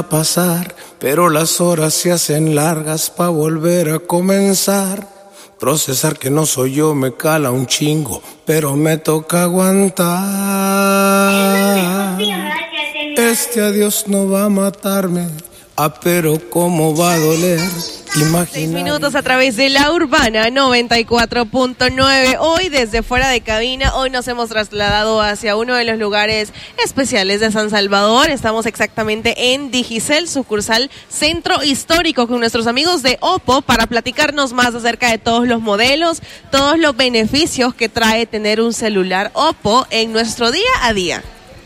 pasar, pero las horas se hacen largas pa' volver a comenzar. Procesar que no soy yo me cala un chingo, pero me toca aguantar. Este adiós no va a matarme, pero cómo va a doler. 6 minutos a través de La Urbana 94.9. Hoy desde fuera de cabina, hoy nos hemos trasladado hacia uno de los lugares especiales de San Salvador. Estamos exactamente en Digicel, sucursal Centro Histórico, con nuestros amigos de Oppo para platicarnos más acerca de todos los modelos, todos los beneficios que trae tener un celular Oppo en nuestro día a día.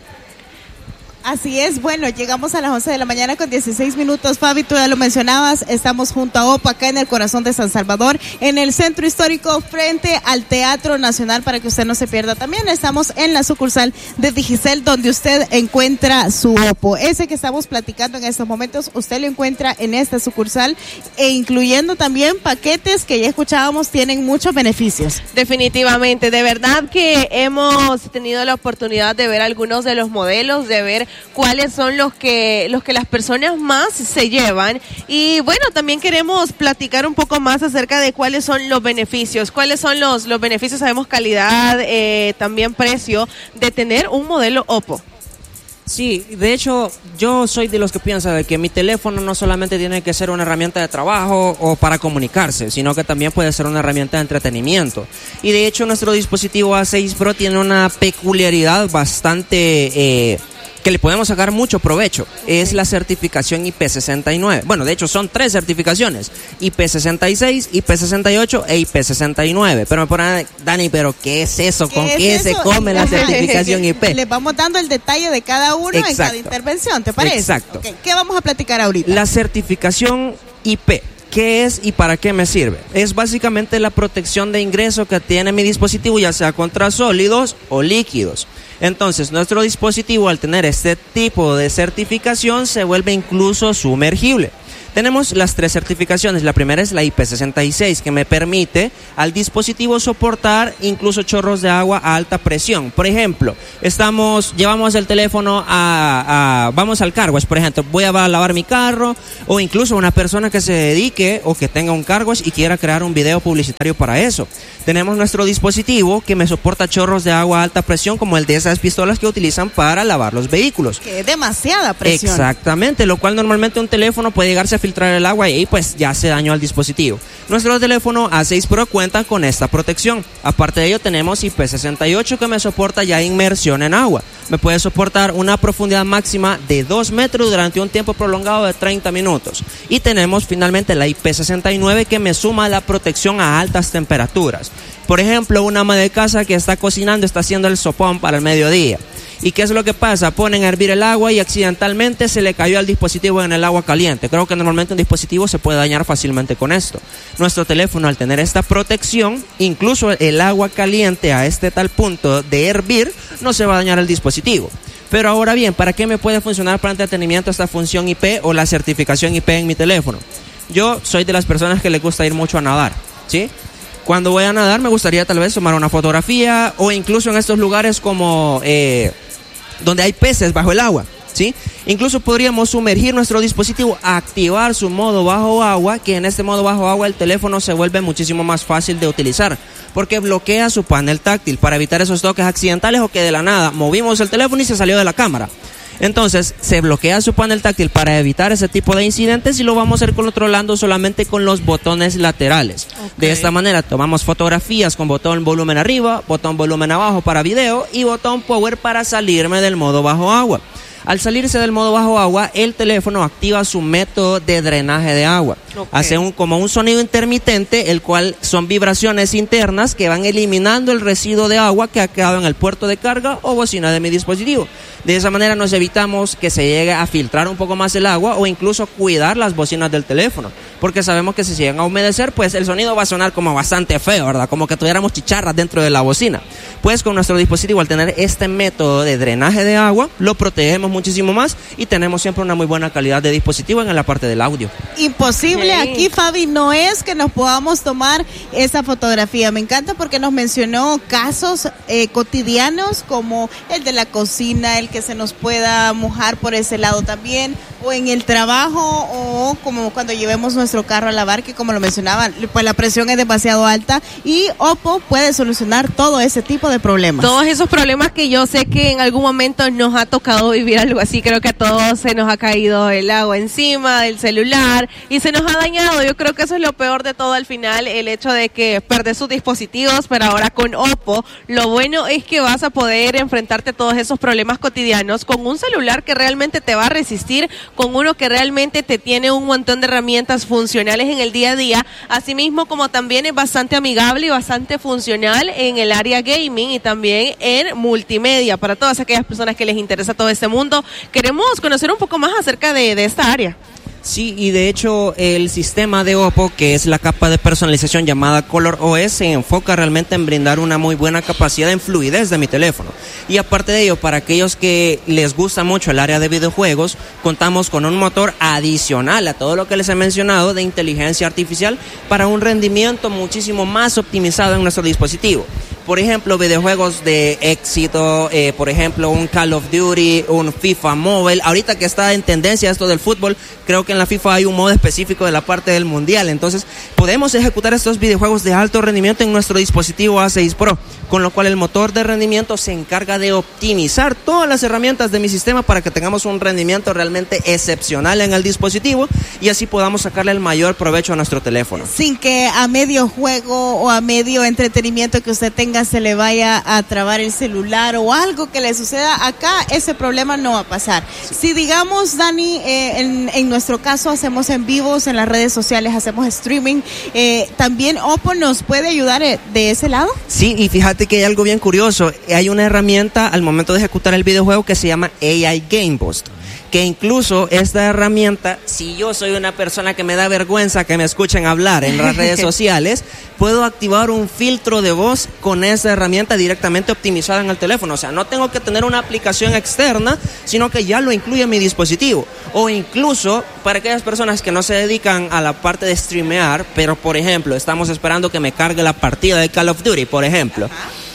Así es, bueno, llegamos a las 11 de la mañana con 16 minutos. Fabi, tú ya lo mencionabas, estamos junto a Oppo acá en el corazón de San Salvador, en el Centro Histórico frente al Teatro Nacional, para que usted no se pierda. También estamos en la sucursal de Digicel, donde usted encuentra su Oppo. Ese que estamos platicando en estos momentos, usted lo encuentra en esta sucursal, e incluyendo también paquetes que ya escuchábamos tienen muchos beneficios. Definitivamente, de verdad que hemos tenido la oportunidad de ver algunos de los modelos, de ver cuáles son los que las personas más se llevan, y bueno, también queremos platicar un poco más acerca de cuáles son los beneficios. ¿Cuáles son los beneficios? Sabemos calidad, también precio de tener un modelo Oppo. Sí, de hecho, yo soy de los que piensan de que mi teléfono no solamente tiene que ser una herramienta de trabajo o para comunicarse, sino que también puede ser una herramienta de entretenimiento. Y de hecho, nuestro dispositivo A6 Pro tiene una peculiaridad bastante que le podemos sacar mucho provecho. Es la certificación IP69. Bueno, de hecho son 3 certificaciones: IP66, IP68 e IP69. Pero me ponen, Dani, ¿pero qué es eso? ¿Con qué se come la certificación IP? Les vamos dando el detalle de cada uno. Exacto. En cada intervención, ¿te parece? Exacto. Okay. ¿Qué vamos a platicar ahorita? La certificación IP. ¿Qué es y para qué me sirve? Es básicamente la protección de ingreso que tiene mi dispositivo, ya sea contra sólidos o líquidos. Entonces, nuestro dispositivo, al tener este tipo de certificación, se vuelve incluso sumergible. Tenemos las 3 certificaciones. La primera es la IP66, que me permite al dispositivo soportar incluso chorros de agua a alta presión. Por ejemplo, llevamos el teléfono vamos al car wash, por ejemplo, voy a lavar mi carro, o incluso una persona que se dedique o que tenga un car wash y quiera crear un video publicitario para eso. Tenemos nuestro dispositivo que me soporta chorros de agua a alta presión, como el de esas pistolas que utilizan para lavar los vehículos. Que es demasiada presión. Exactamente, lo cual normalmente un teléfono puede llegarse a filtrar el agua y pues ya se dañó al dispositivo. Nuestro teléfono A6 Pro cuenta con esta protección. Aparte de ello, tenemos IP68, que me soporta ya inmersión en agua. Me puede soportar una profundidad máxima de 2 metros durante un tiempo prolongado de 30 minutos. Y tenemos finalmente la IP69, que me suma la protección a altas temperaturas. Por ejemplo, una ama de casa que está cocinando, está haciendo el sopón para el mediodía. ¿Y qué es lo que pasa? Ponen a hervir el agua y accidentalmente se le cayó al dispositivo en el agua caliente. Creo que normalmente un dispositivo se puede dañar fácilmente con esto. Nuestro teléfono, al tener esta protección, incluso el agua caliente a este tal punto de hervir, no se va a dañar el dispositivo. Pero ahora bien, ¿para qué me puede funcionar para entretenimiento esta función IP o la certificación IP en mi teléfono? Yo soy de las personas que le gusta ir mucho a nadar, ¿sí? Cuando voy a nadar me gustaría tal vez tomar una fotografía, o incluso en estos lugares como donde hay peces bajo el agua, ¿sí? Incluso podríamos sumergir nuestro dispositivo, activar su modo bajo agua, que en este modo bajo agua el teléfono se vuelve muchísimo más fácil de utilizar, porque bloquea su panel táctil para evitar esos toques accidentales o que de la nada movimos el teléfono y se salió de la cámara. Entonces se bloquea su panel táctil para evitar ese tipo de incidentes, y lo vamos a ir controlando solamente con los botones laterales. Okay. De esta manera tomamos fotografías con botón volumen arriba, botón volumen abajo para video y botón power para salirme del modo bajo agua. Al salirse del modo bajo agua, el teléfono activa su método de drenaje de agua. Okay. Hace como un sonido intermitente, el cual son vibraciones internas que van eliminando el residuo de agua que ha quedado en el puerto de carga o bocina de mi dispositivo. De esa manera nos evitamos que se llegue a filtrar un poco más el agua, o incluso cuidar las bocinas del teléfono, porque sabemos que si se llegan a humedecer, pues el sonido va a sonar como bastante feo, ¿verdad? Como que tuviéramos chicharras dentro de la bocina. Pues con nuestro dispositivo, al tener este método de drenaje de agua, lo protegemos muchísimo más y tenemos siempre una muy buena calidad de dispositivo en la parte del audio. Imposible aquí, Fabi, no es que nos podamos tomar esa fotografía. Me encanta porque nos mencionó casos cotidianos, como el de la cocina, el que se nos pueda mojar por ese lado también, o en el trabajo o como cuando llevemos nuestro carro a lavar, que como lo mencionaban, pues la presión es demasiado alta y Oppo puede solucionar todo ese tipo de problemas. Todos esos problemas que yo sé que en algún momento nos ha tocado vivir algo así, creo que a todos se nos ha caído el agua encima del celular y se nos ha dañado. Yo creo que eso es lo peor de todo al final, el hecho de que perdes sus dispositivos, pero ahora con Oppo lo bueno es que vas a poder enfrentarte a todos esos problemas cotidianos con un celular que realmente te va a resistir, con uno que realmente te tiene un montón de herramientas funcionales en el día a día, asimismo como también es bastante amigable y bastante funcional en el área gaming y también en multimedia, para todas aquellas personas que les interesa todo este mundo. Queremos conocer un poco más acerca de esta área. Sí, y de hecho el sistema de Oppo, que es la capa de personalización llamada Color OS, se enfoca realmente en brindar una muy buena capacidad en fluidez de mi teléfono. Y aparte de ello, para aquellos que les gusta mucho el área de videojuegos, contamos con un motor adicional a todo lo que les he mencionado de inteligencia artificial para un rendimiento muchísimo más optimizado en nuestro dispositivo. Por ejemplo, videojuegos de éxito, por ejemplo, un Call of Duty, un FIFA Mobile. Ahorita que está en tendencia esto del fútbol, creo que en la FIFA hay un modo específico de la parte del mundial. Entonces, podemos ejecutar estos videojuegos de alto rendimiento en nuestro dispositivo A6 Pro, con lo cual el motor de rendimiento se encarga de optimizar todas las herramientas de mi sistema para que tengamos un rendimiento realmente excepcional en el dispositivo y así podamos sacarle el mayor provecho a nuestro teléfono. Sin que a medio juego o a medio entretenimiento que usted tenga se le vaya a trabar el celular o algo que le suceda acá, ese problema no va a pasar. Sí. Si digamos, Dani, en nuestro caso hacemos en vivos en las redes sociales, hacemos streaming, ¿también Oppo nos puede ayudar de ese lado? Sí, y fíjate que hay algo bien curioso. Hay una herramienta al momento de ejecutar el videojuego que se llama AI Game Boost, que incluso esta herramienta, si yo soy una persona que me da vergüenza que me escuchen hablar en las redes sociales, puedo activar un filtro de voz con esa herramienta directamente optimizada en el teléfono. O sea, no tengo que tener una aplicación externa, sino que ya lo incluye en mi dispositivo. O incluso para aquellas personas que no se dedican a la parte de streamear, pero por ejemplo, estamos esperando que me cargue la partida de Call of Duty, por ejemplo,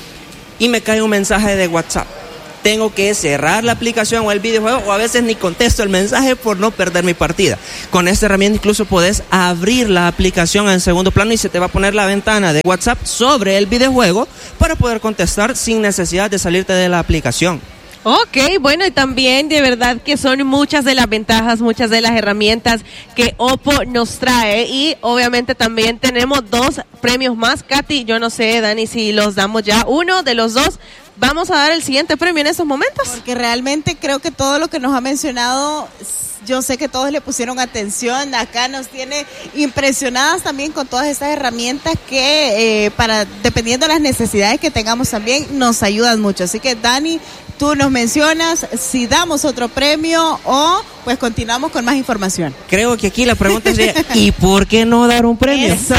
y me cae un mensaje de WhatsApp. Tengo que cerrar la aplicación o el videojuego, o a veces ni contesto el mensaje por no perder mi partida. Con esta herramienta incluso puedes abrir la aplicación en segundo plano y se te va a poner la ventana de WhatsApp sobre el videojuego para poder contestar sin necesidad de salirte de la aplicación. Ok, bueno, y también de verdad que son muchas de las ventajas, muchas de las herramientas que Oppo nos trae y obviamente también tenemos 2 premios más. Katy, yo no sé, Dani, si los damos ya, uno de los 2. Vamos a dar el siguiente premio en estos momentos. Porque realmente creo que todo lo que nos ha mencionado, yo sé que todos le pusieron atención. Acá nos tiene impresionadas también con todas estas herramientas que dependiendo de las necesidades que tengamos también, nos ayudan mucho. Así que Dani, tú nos mencionas si damos otro premio o pues continuamos con más información. Creo que aquí la pregunta es ¿y por qué no dar un premio? Eso.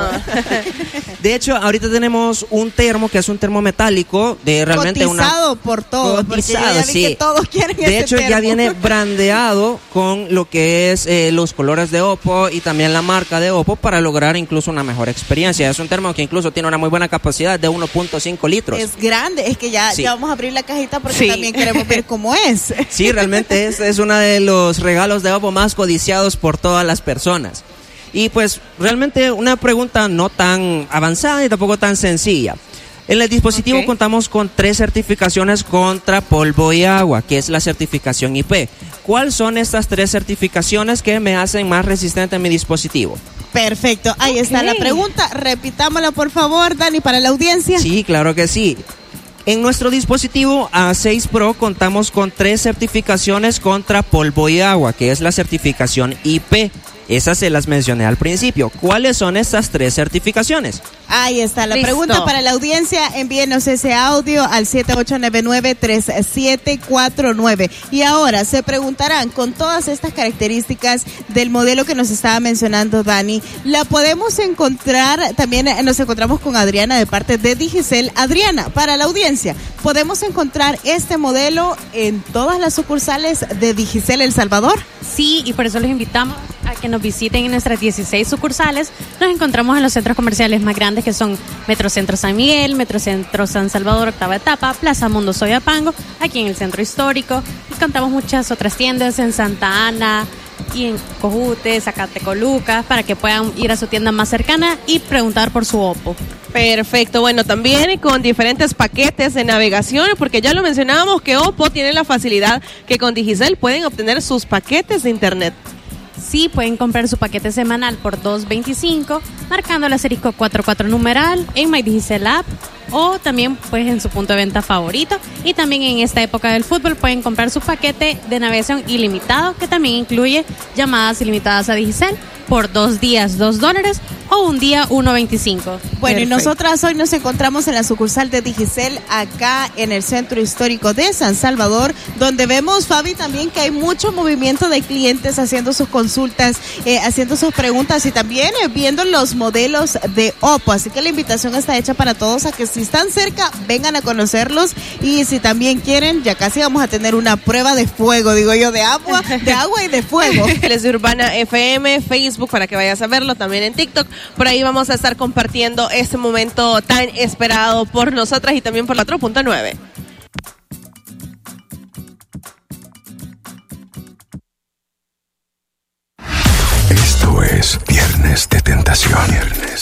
De hecho, ahorita tenemos un termo que es un termo metálico de realmente cotizado por todo, cotizado, porque sí. Que todos quieren de hecho termo. Ya viene brandeado con lo que es los colores de Oppo y también la marca de Oppo para lograr incluso una mejor experiencia. Es un termo que incluso tiene una muy buena capacidad de 1.5 litros. Es grande, es que ya vamos a abrir la cajita porque también queremos ver cómo es. Sí, realmente es uno de los regalos de Oppo más codiciados por todas las personas. Y pues realmente una pregunta no tan avanzada y tampoco tan sencilla. En el dispositivo contamos con 3 certificaciones contra polvo y agua, que es la certificación IP. ¿Cuáles son estas 3 certificaciones que me hacen más resistente a mi dispositivo? Perfecto, ahí está la pregunta. Repitámosla por favor, Dani, para la audiencia. Sí, claro que sí. En nuestro dispositivo A6 Pro contamos con 3 certificaciones contra polvo y agua, que es la certificación IP. Esas se las mencioné al principio. ¿Cuáles son estas 3 certificaciones? Ahí está la pregunta para la audiencia. Envíenos ese audio al 7899-3749. Y ahora se preguntarán, con todas estas características del modelo que nos estaba mencionando Dani, ¿la podemos encontrar? También nos encontramos con Adriana de parte de Digicel. Adriana, para la audiencia, ¿podemos encontrar este modelo en todas las sucursales de Digicel El Salvador? Sí, y por eso les invitamos a que nos visiten en nuestras 16 sucursales. Nos encontramos en los centros comerciales más grandes, que son Metrocentro San Miguel, Metrocentro San Salvador, octava etapa, Plaza Mundo Soyapango, aquí en el centro histórico. Y contamos muchas otras tiendas en Santa Ana y en Cojute, Zacatecoluca, para que puedan ir a su tienda más cercana y preguntar por su Oppo. Perfecto, bueno, también con diferentes paquetes de navegación, porque ya lo mencionábamos que Oppo tiene la facilidad que con Digicel pueden obtener sus paquetes de internet. Sí, pueden comprar su paquete semanal por $2.25, marcando el asterisco 44 numeral en My Digicel App, o también pues en su punto de venta favorito. Y también en esta época del fútbol pueden comprar su paquete de navegación ilimitado, que también incluye llamadas ilimitadas a Digicel por 2 días, $2, o un día, $1.25. Bueno, Perfecto. Y nosotras hoy nos encontramos en la sucursal de Digicel, acá en el centro histórico de San Salvador, donde vemos, Fabi, también que hay mucho movimiento de clientes haciendo sus consultas, haciendo sus preguntas y también viendo los modelos de Oppo. Así que la invitación está hecha para todos a que si están cerca, vengan a conocerlos, y si también quieren, ya casi vamos a tener una prueba de fuego, digo yo, de agua y de fuego. Les Urbana FM, Facebook, para que vayas a verlo, también en TikTok. Por ahí vamos a estar compartiendo este momento tan esperado por nosotras y también por 4.9. Esto es Viernes de Tentación.